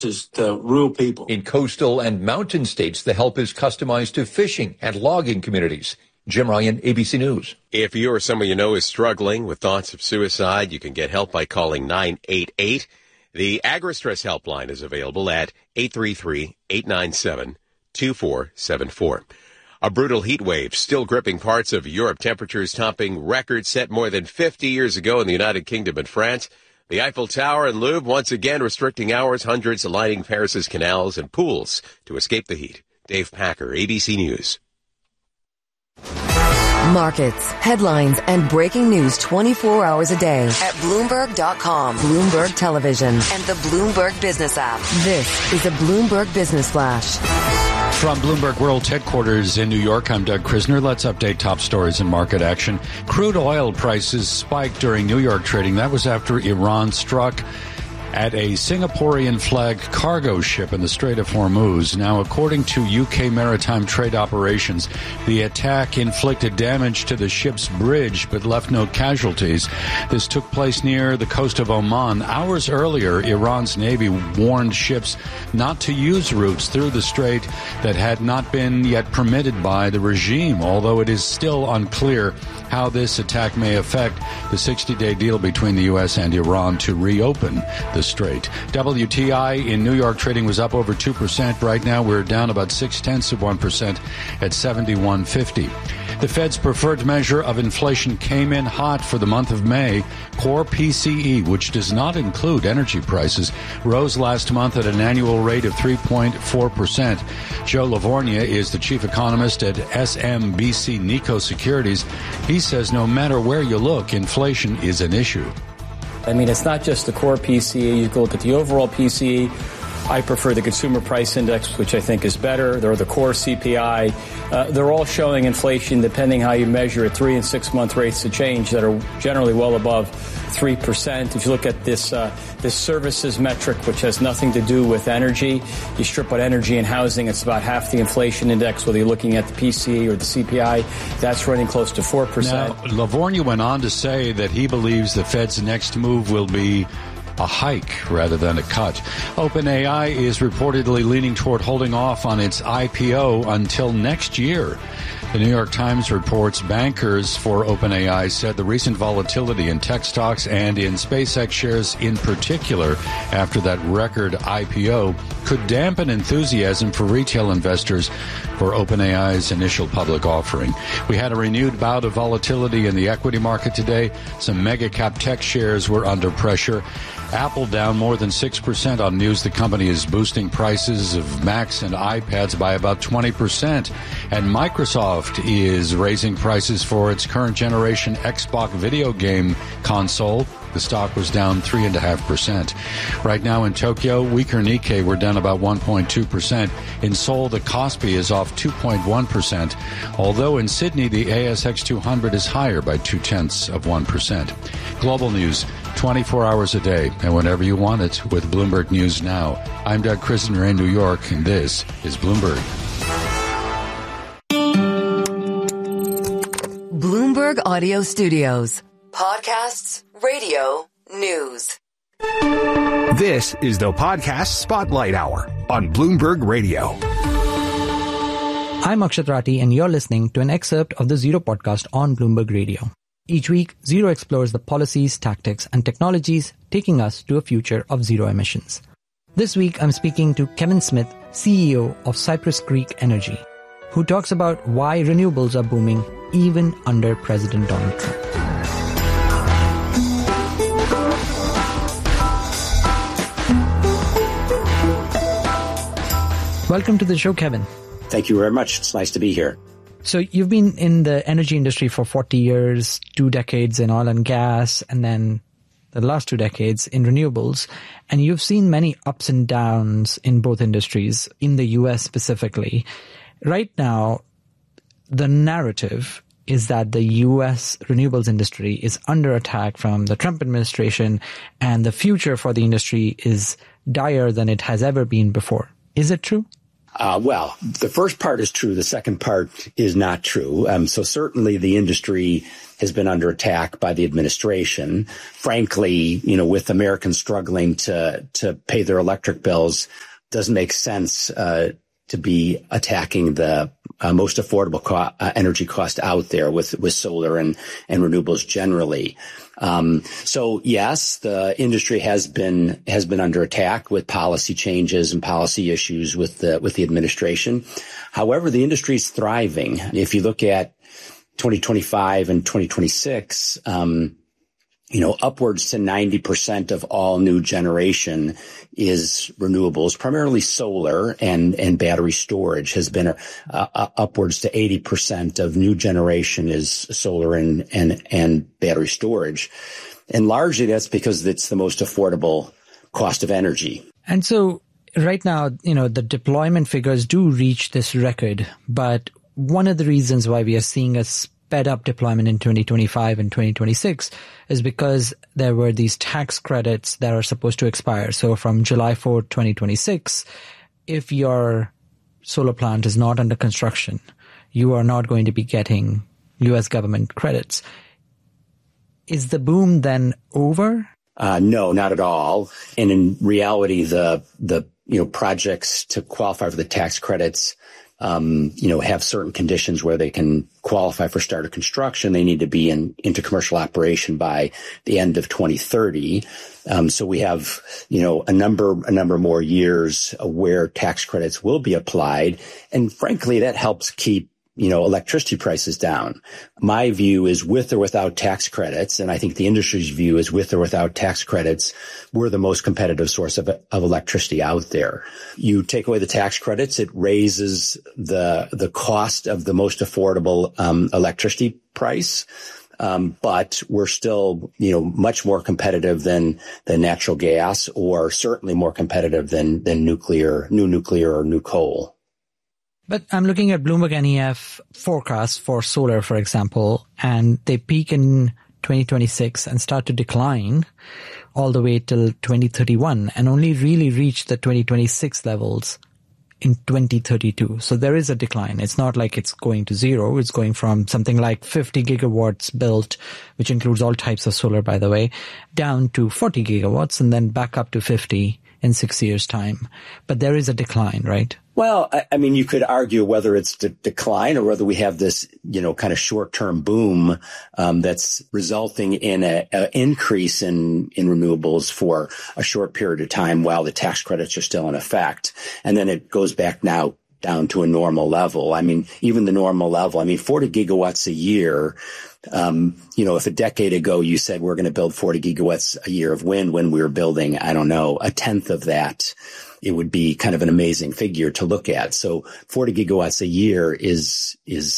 to rural people. In coastal and mountain states, the help is customized to fishing and logging communities. Jim Ryan, ABC News. If you or someone you know is struggling with thoughts of suicide, you can get help by calling 988. The AgriStress helpline is available at 833-897-2474. A brutal heat wave still gripping parts of Europe. Temperatures topping records set more than 50 years ago in the United Kingdom and France. The Eiffel Tower and Louvre once again restricting hours, hundreds lining Paris's canals and pools to escape the heat. Dave Packer, ABC News. Markets, headlines, and breaking news 24 hours a day at Bloomberg.com, Bloomberg Television, and the Bloomberg Business app. This is a Bloomberg Business Flash. From Bloomberg World Headquarters in New York, I'm Doug Krisner. Let's update top stories and market action. Crude oil prices spiked during New York trading. That was after Iran struck at a Singaporean-flagged cargo ship in the Strait of Hormuz. Now, according to UK Maritime Trade Operations, the attack inflicted damage to the ship's bridge but left no casualties. This took place near the coast of Oman. Hours earlier, Iran's Navy warned ships not to use routes through the strait that had not been yet permitted by the regime, although it is still unclear how this attack may affect the 60-day deal between the U.S. and Iran to reopen the strait. WTI in New York trading was up over 2%. Right now we're down about 0.6% at 71.50. The Fed's preferred measure of inflation came in hot for the month of May. Core PCE, which does not include energy prices, rose last month at an annual rate of 3.4%. Joe Lavorgna is the chief economist at SMBC Nikko Securities. He says no matter where you look, inflation is an issue. I mean, it's not just the core PCE. You can look at the overall PCE. I prefer the Consumer Price Index, which I think is better. There are the core CPI. They're all showing inflation, depending how you measure it, 3- and 6-month rates of change that are generally well above 3%. If you look at this services metric, which has nothing to do with energy, you strip out energy and housing, it's about half the inflation index, whether you're looking at the PCE or the CPI. That's running close to 4%. Now, Lavorgna went on to say that he believes the Fed's next move will be a hike rather than a cut. OpenAI is reportedly leaning toward holding off on its IPO until next year. The New York Times reports bankers for OpenAI said the recent volatility in tech stocks and in SpaceX shares in particular after that record IPO could dampen enthusiasm for retail investors for OpenAI's initial public offering. We had a renewed bout of volatility in the equity market today. Some mega cap tech shares were under pressure. Apple down more than 6% on news the company is boosting prices of Macs and iPads by about 20%. And Microsoft is raising prices for its current generation Xbox video game console. The stock was down 3.5%. Right now in Tokyo, weaker Nikkei, we're down about 1.2%. In Seoul, the Kospi is off 2.1%. Although in Sydney, the ASX 200 is higher by 0.2%. Global news, 24 hours a day, and whenever you want it, with Bloomberg News Now. I'm Doug Krisner in New York, and this is Bloomberg. Bloomberg Audio Studios. Podcasts, radio, news. This is the Podcast Spotlight Hour on Bloomberg Radio. I'm Akshat Rathi, and you're listening to an excerpt of the Zero podcast on Bloomberg Radio. Each week, Zero explores the policies, tactics, and technologies taking us to a future of zero emissions. This week, I'm speaking to Kevin Smith, CEO of Cypress Creek Energy, who talks about why renewables are booming even under President Donald Trump. Welcome to the show, Kevin. Thank you very much. It's nice to be here. So you've been in the energy industry for 40 years, 2 decades in oil and gas, and then the last 2 decades in renewables. And you've seen many ups and downs in both industries, in the US specifically. Right now, the narrative is that the US renewables industry is under attack from the Trump administration, and the future for the industry is dire than it has ever been before. Is it true? Well, the first part is true. The second part is not true. So certainly the industry has been under attack by the administration. Frankly, with Americans struggling to pay their electric bills, doesn't make sense to be attacking the most affordable energy cost out there with solar and renewables generally. So yes, the industry has been under attack with policy changes and policy issues with the administration. However, the industry is thriving. If you look at 2025 and 2026, upwards to 90% of all new generation is renewables, primarily solar and battery storage has been upwards to 80% of new generation is solar and battery storage. And largely that's because it's the most affordable cost of energy. And so right now, the deployment figures do reach this record, but one of the reasons why we are seeing a sped up deployment in 2025 and 2026 is because there were these tax credits that are supposed to expire. So from July 4, 2026, if your solar plant is not under construction, you are not going to be getting U.S. government credits. Is the boom then over? No, not at all. And in reality, the projects to qualify for the tax credits have certain conditions where they can qualify for start of construction. They need to be into commercial operation by the end of 2030. So we have, a number more years where tax credits will be applied. And frankly, that helps keep electricity prices down. My view is with or without tax credits, and I think the industry's view is with or without tax credits, we're the most competitive source of electricity out there. You take away the tax credits, it raises the cost of the most affordable electricity price. But we're still, much more competitive than natural gas, or certainly more competitive than new nuclear or new coal. But I'm looking at Bloomberg NEF forecasts for solar, for example, and they peak in 2026 and start to decline all the way till 2031 and only really reach the 2026 levels in 2032. So there is a decline. It's not like it's going to zero. It's going from something like 50 gigawatts built, which includes all types of solar, by the way, down to 40 gigawatts and then back up to 50 in 6 years' time. But there is a decline, right? Well, I mean, you could argue whether it's decline or whether we have this, kind of short-term boom that's resulting in an increase in renewables for a short period of time while the tax credits are still in effect. And then it goes back now down to a normal level. I mean, even the normal level, 40 gigawatts a year. If a decade ago you said we're going to build 40 gigawatts a year of wind when we were building, I don't know, a tenth of that, it would be kind of an amazing figure to look at. So 40 gigawatts a year is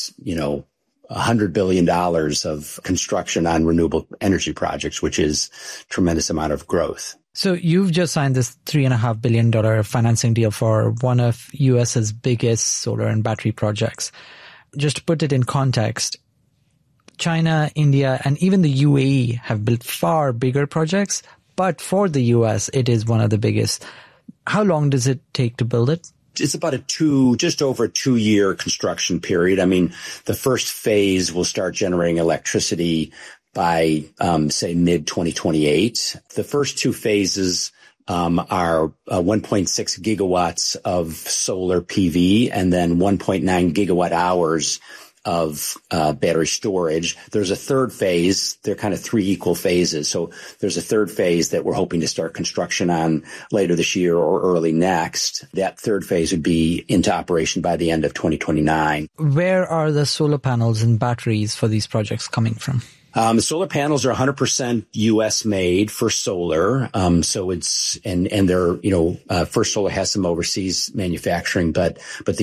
$100 billion of construction on renewable energy projects, which is a tremendous amount of growth. So you've just signed this $3.5 billion financing deal for one of US's biggest solar and battery projects. Just to put it in context, China, India, and even the UAE have built far bigger projects, but for the US, it is one of the biggest. How long does it take to build it? It's about just over a 2-year construction period. I mean, the first phase will start generating electricity by, say, mid-2028. The first two phases are 1.6 gigawatts of solar PV and then 1.9 gigawatt hours of battery storage. There's a third phase. They're kind of 3 equal phases. So there's a third phase that we're hoping to start construction on later this year or early next. That third phase would be into operation by the end of 2029. Where are the solar panels and batteries for these projects coming from? The solar panels are 100% U.S. made for solar. So it's, and they're, First Solar has some overseas manufacturing, but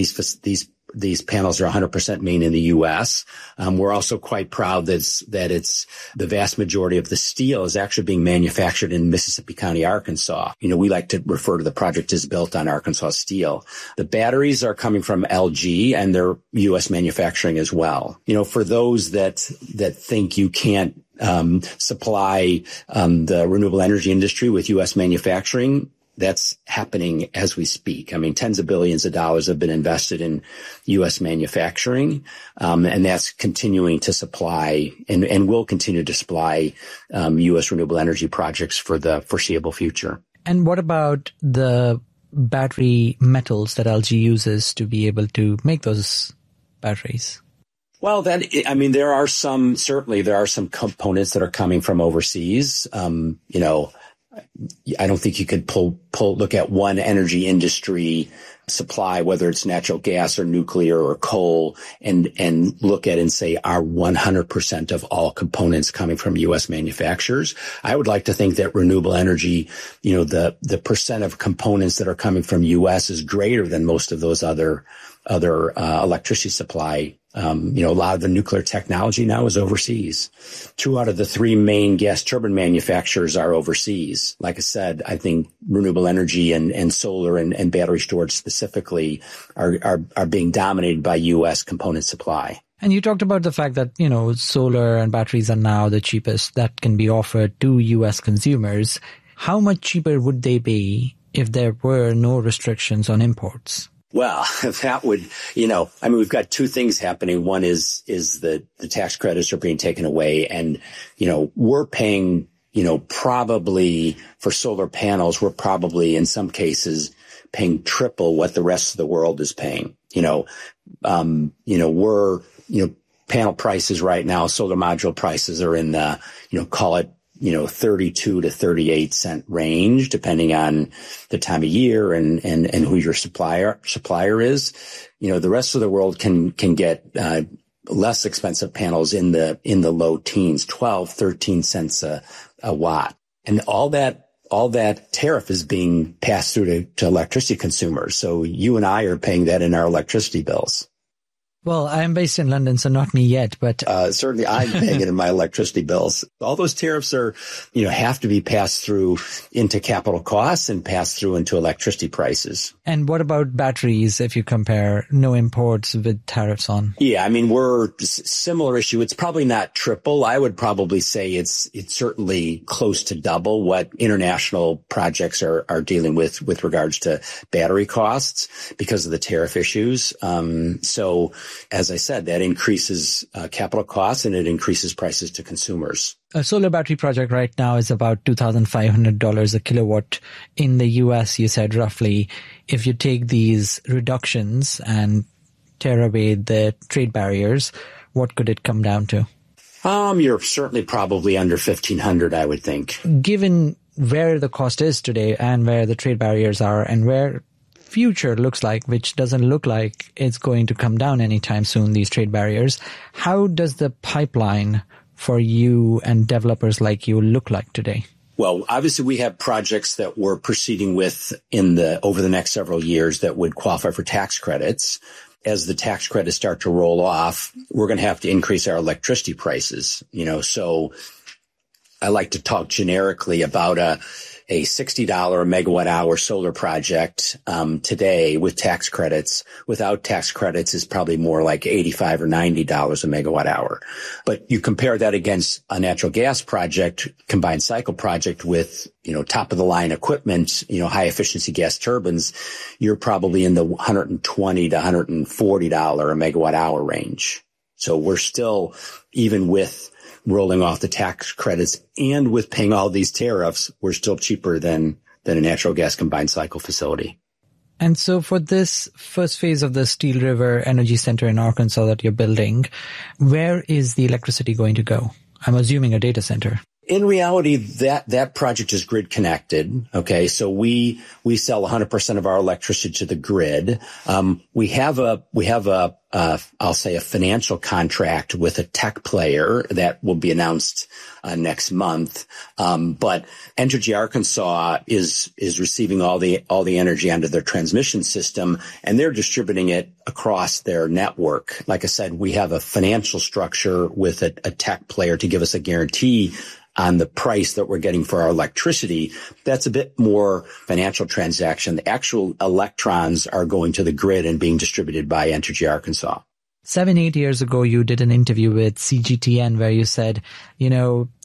these panels are 100% made in the U.S. We're also quite proud that it's the vast majority of the steel is actually being manufactured in Mississippi County, Arkansas. We like to refer to the project as built on Arkansas steel. The batteries are coming from LG and they're U.S. manufacturing as well. For those that think you can't supply the renewable energy industry with U.S. manufacturing, that's happening as we speak. I mean, tens of billions of dollars have been invested in U.S. manufacturing, and that's continuing to supply and will continue to supply U.S. renewable energy projects for the foreseeable future. And what about the battery metals that LG uses to be able to make those batteries? Well, there are some components that are coming from overseas. I don't think you could look at one energy industry supply, whether it's natural gas or nuclear or coal, and look at and say, are 100% of all components coming from U.S. manufacturers? I would like to think that renewable energy, the percent of components that are coming from U.S. is greater than most of those other electricity supply. A lot of the nuclear technology now is overseas. 2 out of the 3 main gas turbine manufacturers are overseas. Like I said, I think renewable energy and solar and battery storage specifically are being dominated by U.S. component supply. And you talked about the fact that, solar and batteries are now the cheapest that can be offered to U.S. consumers. How much cheaper would they be if there were no restrictions on imports? Well, that would, we've got 2 things happening. One is the tax credits are being taken away, and, we're paying, probably for solar panels, we're probably in some cases paying triple what the rest of the world is paying. Panel prices right now, solar module prices are in the, call it, 32 to 38 cent range, depending on the time of year and who your supplier is. The rest of the world can get, less expensive panels in the low teens, 12, 13 cents a watt. And all that tariff is being passed through to electricity consumers. So you and I are paying that in our electricity bills. Well, I am based in London, so not me yet, but certainly I'm paying it in my electricity bills. All those tariffs are, have to be passed through into capital costs and passed through into electricity prices. And what about batteries if you compare no imports with tariffs on? Yeah, we're similar issue. It's probably not triple. I would probably say it's certainly close to double what international projects are dealing with regards to battery costs because of the tariff issues. So as I said, that increases capital costs and it increases prices to consumers. A solar battery project right now is about $2,500 a kilowatt in the U.S., you said roughly. If you take these reductions and tear away the trade barriers, what could it come down to? You're certainly probably under $1,500, I would think. Given where the cost is today and where the trade barriers are and where future looks like, which doesn't look like it's going to come down anytime soon, these trade barriers, how does the pipeline for you and developers like you look like today? Well, obviously we have projects that we're proceeding with over the next several years that would qualify for tax credits. As the tax credits start to roll off, we're going to have to increase our electricity prices, so I like to talk generically about a $60 a megawatt hour solar project today with tax credits. Without tax credits is probably more like $85 or $90 a megawatt hour. But you compare that against a natural gas project, combined cycle project with, top of the line equipment, high efficiency gas turbines, you're probably in the $120 to $140 a megawatt hour range. So we're still, even with rolling off the tax credits and with paying all these tariffs, we're still cheaper than a natural gas combined cycle facility. And so for this first phase of the Steel River Energy Center in Arkansas that you're building, where is the electricity going to go? I'm assuming a data center. In reality, that project is grid connected. Okay. So we sell 100% of our electricity to the grid. We have I'll say a financial contract with a tech player that will be announced next month. But Entergy Arkansas is receiving all the energy onto their transmission system, and they're distributing it across their network. Like I said, we have a financial structure with a tech player to give us a guarantee on the price that we're getting for our electricity. That's a bit more financial transaction. The actual electrons are going to the grid and being distributed by Entergy Arkansas. 7-8 years ago, you did an interview with CGTN where you said,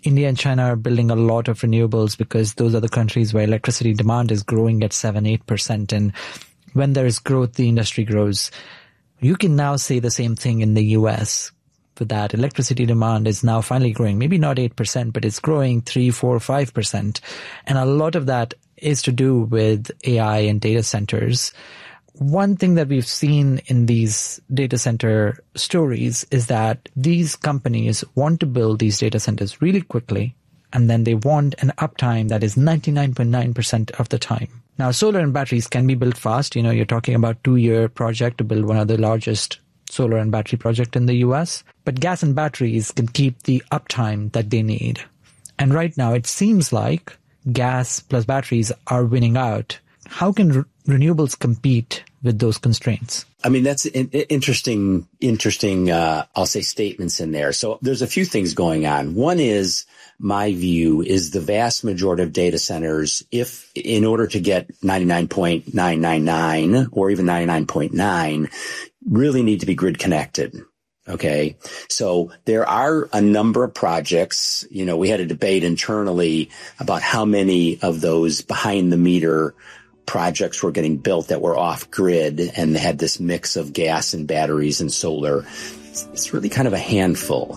India and China are building a lot of renewables because those are the countries where electricity demand is growing at 7-8%. And when there is growth, the industry grows. You can now say the same thing in the US. For that, electricity demand is now finally growing, maybe not 8%, but it's growing 3, 4, 5%. And a lot of that is to do with AI and data centers. One thing that we've seen in these data center stories is that these companies want to build these data centers really quickly, and then they want an uptime that is 99.9% of the time. Now, solar and batteries can be built fast. You know, you're talking about 2-year project to build one of the largest solar and battery project in the US. But gas and batteries can keep the uptime that they need. And right now, it seems like gas plus batteries are winning out. How can renewables compete with those constraints? I mean, that's interesting, I'll say, statements in there. So there's a few things going on. One is, my view is the vast majority of data centers, if in order to get 99.999 or even 99.9, really need to be grid connected. Okay. So there are a number of projects. You know, we had a debate internally about how many of those behind the meter projects were getting built that were off grid and they had this mix of gas and batteries and solar. It's really kind of a handful.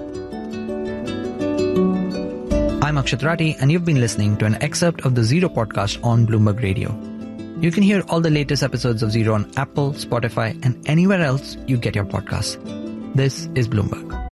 I'm Akshat Rathi, and you've been listening to an excerpt of the Zero podcast on Bloomberg Radio. You can hear all the latest episodes of Zero on Apple, Spotify, and anywhere else you get your podcasts. This is Bloomberg.